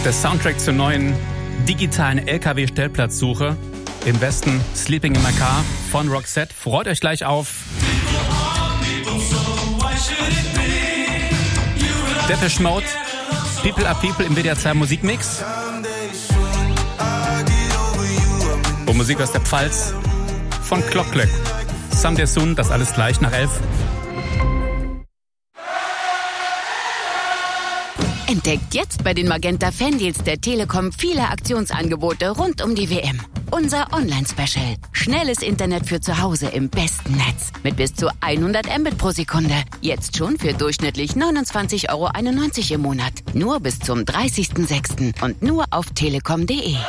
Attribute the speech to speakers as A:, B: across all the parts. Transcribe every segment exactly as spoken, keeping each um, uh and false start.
A: Der Soundtrack zur neuen digitalen L K W-Stellplatzsuche. Im Westen Sleeping in My Car von Roxette. Freut euch gleich auf Depeche Mode, People Are People im W D R zwei Musikmix. Und Musik aus der Pfalz von Clock-Clock. Someday Soon, das alles gleich nach elf.
B: Entdeckt jetzt bei den Magenta Fandeals der Telekom viele Aktionsangebote rund um die W M. Unser Online-Special. Schnelles Internet für zu Hause im besten Netz. Mit bis zu hundert Mbit pro Sekunde. Jetzt schon für durchschnittlich neunundzwanzig Euro einundneunzig im Monat. Nur bis zum dreißigsten sechsten und nur auf telekom punkt de.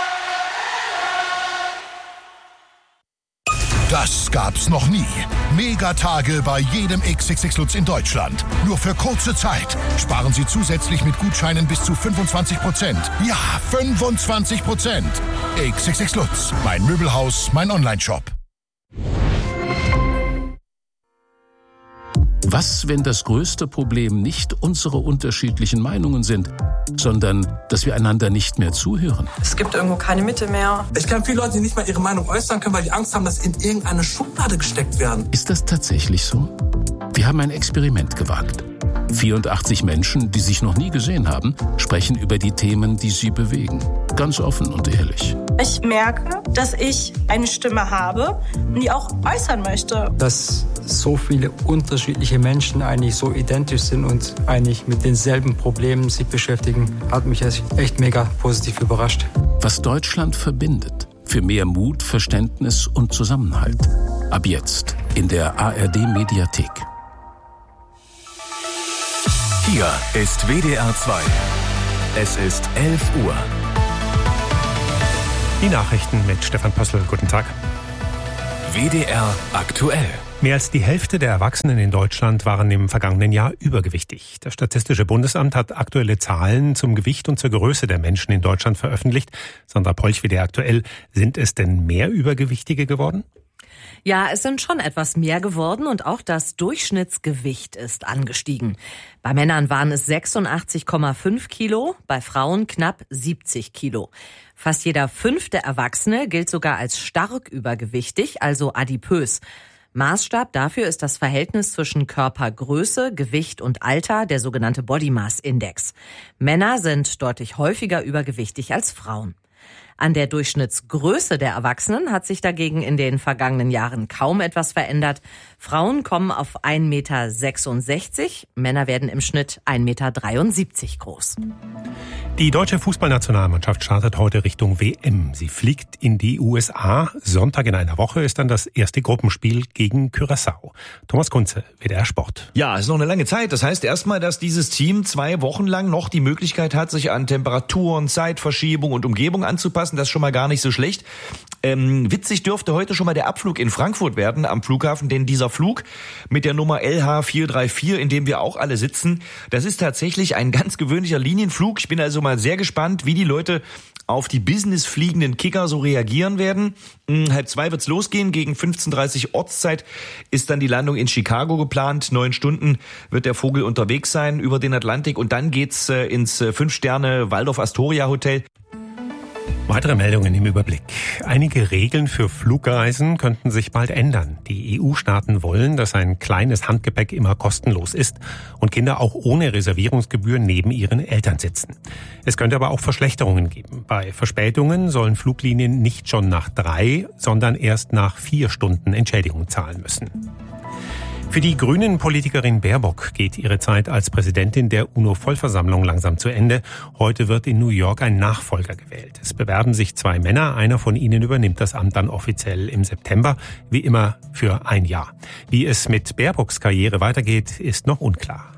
C: Das gab's noch nie. Megatage bei jedem X X X Lutz in Deutschland. Nur für kurze Zeit. Sparen Sie zusätzlich mit Gutscheinen bis zu fünfundzwanzig Prozent. Ja, fünfundzwanzig Prozent. X X X Lutz. Mein Möbelhaus, mein Onlineshop.
D: Was, wenn das größte Problem nicht unsere unterschiedlichen Meinungen sind, sondern dass wir einander nicht mehr zuhören?
E: Es gibt irgendwo keine Mitte mehr.
F: Ich kenne viele Leute, die nicht mal ihre Meinung äußern können, weil die Angst haben, dass sie in irgendeine Schublade gesteckt werden.
D: Ist das tatsächlich so? Wir haben ein Experiment gewagt. vierundachtzig Menschen, die sich noch nie gesehen haben, sprechen über die Themen, die sie bewegen. Ganz offen und ehrlich.
G: Ich merke, dass ich eine Stimme habe und die auch äußern möchte.
H: Dass so viele unterschiedliche Menschen eigentlich so identisch sind und eigentlich mit denselben Problemen sich beschäftigen, hat mich echt mega positiv überrascht.
D: Was Deutschland verbindet. Für mehr Mut, Verständnis und Zusammenhalt. Ab jetzt in der A R D-Mediathek.
I: Hier ist W D R zwei. Es ist elf Uhr.
J: Die Nachrichten mit Stefan Pössl. Guten Tag.
I: W D R aktuell.
J: Mehr als die Hälfte der Erwachsenen in Deutschland waren im vergangenen Jahr übergewichtig. Das Statistische Bundesamt hat aktuelle Zahlen zum Gewicht und zur Größe der Menschen in Deutschland veröffentlicht. Sandra Polch, W D R aktuell. Sind es denn mehr Übergewichtige geworden?
K: Ja, es sind schon etwas mehr geworden und auch das Durchschnittsgewicht ist angestiegen. Bei Männern waren es sechsundachtzig Komma fünf Kilo, bei Frauen knapp siebzig Kilo. Fast jeder fünfte Erwachsene gilt sogar als stark übergewichtig, also adipös. Maßstab dafür ist das Verhältnis zwischen Körpergröße, Gewicht und Alter, der sogenannte Body Mass Index. Männer sind deutlich häufiger übergewichtig als Frauen. An der Durchschnittsgröße der Erwachsenen hat sich dagegen in den vergangenen Jahren kaum etwas verändert. Frauen kommen auf ein Meter sechsundsechzig, Männer werden im Schnitt ein Meter dreiundsiebzig groß.
J: Die deutsche Fußballnationalmannschaft startet heute Richtung W M. Sie fliegt in die U S A. Sonntag in einer Woche ist dann das erste Gruppenspiel gegen Curaçao. Thomas Kunze, W D R Sport.
L: Ja, ist noch eine lange Zeit. Das heißt erstmal, dass dieses Team zwei Wochen lang noch die Möglichkeit hat, sich an Temperaturen, Zeitverschiebung und Umgebung anzupassen. Das ist schon mal gar nicht so schlecht. Ähm, witzig dürfte heute schon mal der Abflug in Frankfurt werden am Flughafen, denn dieser Flug mit der Nummer L H vier drei vier, in dem wir auch alle sitzen, das ist tatsächlich ein ganz gewöhnlicher Linienflug. Ich bin also mal sehr gespannt, wie die Leute auf die businessfliegenden Kicker so reagieren werden. Hm, halb zwei wird's losgehen. Gegen fünfzehn Uhr dreißig Ortszeit ist dann die Landung in Chicago geplant. Neun Stunden wird der Vogel unterwegs sein über den Atlantik und dann geht's äh, ins äh, Fünf-Sterne-Waldorf-Astoria-Hotel.
J: Weitere Meldungen im Überblick. Einige Regeln für Flugreisen könnten sich bald ändern. Die E U-Staaten wollen, dass ein kleines Handgepäck immer kostenlos ist und Kinder auch ohne Reservierungsgebühr neben ihren Eltern sitzen. Es könnte aber auch Verschlechterungen geben. Bei Verspätungen sollen Fluglinien nicht schon nach drei, sondern erst nach vier Stunden Entschädigung zahlen müssen. Für die Grünen-Politikerin Baerbock geht ihre Zeit als Präsidentin der UNO-Vollversammlung langsam zu Ende. Heute wird in New York ein Nachfolger gewählt. Es bewerben sich zwei Männer. Einer von ihnen übernimmt das Amt dann offiziell im September, wie immer für ein Jahr. Wie es mit Baerbocks Karriere weitergeht, ist noch unklar.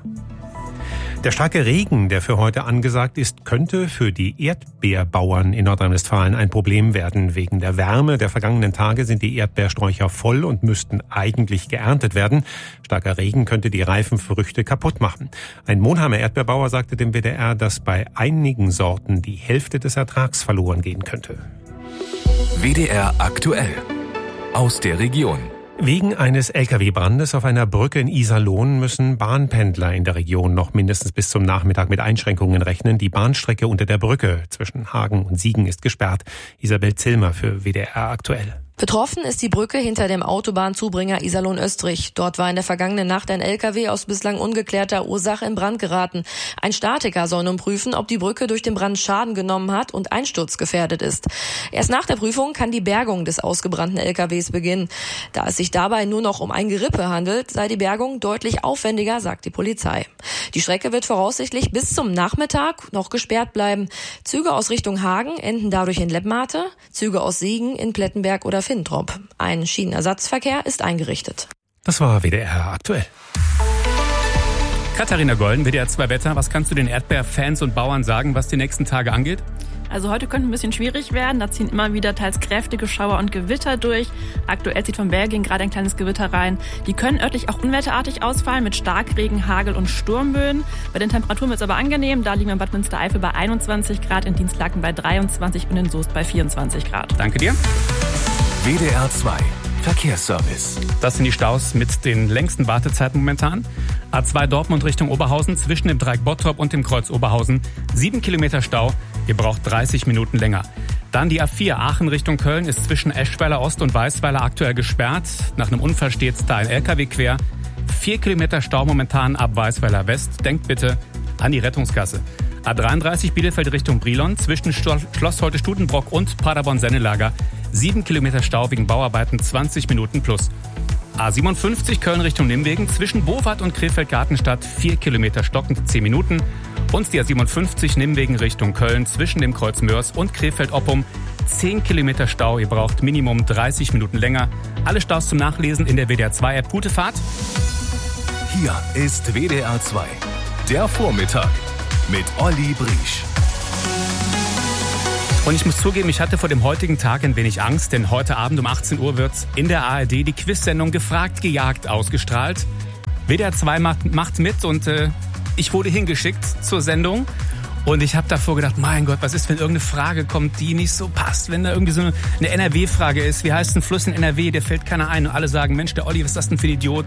J: Der starke Regen, der für heute angesagt ist, könnte für die Erdbeerbauern in Nordrhein-Westfalen ein Problem werden. Wegen der Wärme der vergangenen Tage sind die Erdbeersträucher voll und müssten eigentlich geerntet werden. Starker Regen könnte die reifen Früchte kaputt machen. Ein Monheimer Erdbeerbauer sagte dem W D R, dass bei einigen Sorten die Hälfte des Ertrags verloren gehen könnte.
I: W D R aktuell. Aus der Region.
J: Wegen eines L K W-Brandes auf einer Brücke in Iserlohn müssen Bahnpendler in der Region noch mindestens bis zum Nachmittag mit Einschränkungen rechnen. Die Bahnstrecke unter der Brücke zwischen Hagen und Siegen ist gesperrt. Isabel Zillmer für W D R aktuell.
M: Betroffen ist die Brücke hinter dem Autobahnzubringer Iserlohn-Österreich. Dort war in der vergangenen Nacht ein L K W aus bislang ungeklärter Ursache in Brand geraten. Ein Statiker soll nun prüfen, ob die Brücke durch den Brand Schaden genommen hat und einsturzgefährdet ist. Erst nach der Prüfung kann die Bergung des ausgebrannten L K Ws beginnen. Da es sich dabei nur noch um ein Gerippe handelt, sei die Bergung deutlich aufwendiger, sagt die Polizei. Die Strecke wird voraussichtlich bis zum Nachmittag noch gesperrt bleiben. Züge aus Richtung Hagen enden dadurch in Leppmate, Züge aus Siegen in Plettenberg oder Fintrop. Ein Schienenersatzverkehr ist eingerichtet.
J: Das war W D R aktuell.
A: Katharina Golden, W D R zwei Wetter. Was kannst du den Erdbeerfans und Bauern sagen, was die nächsten Tage angeht?
N: Also heute könnte ein bisschen schwierig werden. Da ziehen immer wieder teils kräftige Schauer und Gewitter durch. Aktuell zieht von Belgien gerade ein kleines Gewitter rein. Die können örtlich auch unwetterartig ausfallen mit Starkregen, Hagel und Sturmböen. Bei den Temperaturen wird es aber angenehm. Da liegen wir in Bad Münstereifel bei einundzwanzig Grad, in Dienstlaken bei dreiundzwanzig und in Soest bei vierundzwanzig Grad.
A: Danke dir.
I: W D R zwei Verkehrsservice.
A: Das sind die Staus mit den längsten Wartezeiten momentan. A zwei Dortmund Richtung Oberhausen zwischen dem Dreieck Bottrop und dem Kreuz Oberhausen. Sieben Kilometer Stau. Ihr braucht dreißig Minuten länger. Dann die A vier Aachen Richtung Köln ist zwischen Eschweiler Ost und Weißweiler aktuell gesperrt. Nach einem Unfall steht da ein L K W quer. Vier Kilometer Stau momentan ab Weißweiler West. Denkt bitte an die Rettungskasse. A dreiunddreißig Bielefeld Richtung Brilon zwischen Schloss Holte-Stutenbrock und Paderborn-Sennelager. Sieben Kilometer Stau wegen Bauarbeiten, zwanzig Minuten plus. A siebenundfünfzig Köln Richtung Nimwegen zwischen Bowart und Krefeld-Gartenstadt. Vier Kilometer stockend, zehn Minuten. Und die A siebenundfünfzig Nimwegen Richtung Köln zwischen dem Kreuz Mörs und Krefeld-Oppum. zehn Kilometer Stau, ihr braucht Minimum dreißig Minuten länger. Alle Staus zum Nachlesen in der W D R zwei App. Gute Fahrt.
I: Hier ist W D R zwei. Der Vormittag mit Olli Briesch.
A: Und ich muss zugeben, ich hatte vor dem heutigen Tag ein wenig Angst, denn heute Abend um achtzehn Uhr wird in der A R D die Quiz-Sendung Gefragt, gejagt ausgestrahlt. W D R zwei macht, macht mit und äh, ich wurde hingeschickt zur Sendung. Und ich habe davor gedacht, mein Gott, was ist, wenn irgendeine Frage kommt, die nicht so passt? Wenn da irgendwie so eine, eine N R W-Frage ist, wie heißt ein Fluss in N R W, der fällt keiner ein. Und alle sagen, Mensch, der Olli, was ist das denn für ein Idiot?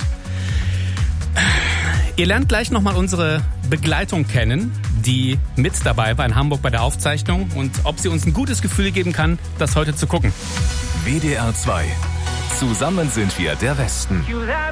A: Ihr lernt gleich nochmal unsere Begleitung kennen, die mit dabei war in Hamburg bei der Aufzeichnung und ob sie uns ein gutes Gefühl geben kann, das heute zu gucken.
I: W D R zwei. Zusammen sind wir der Westen.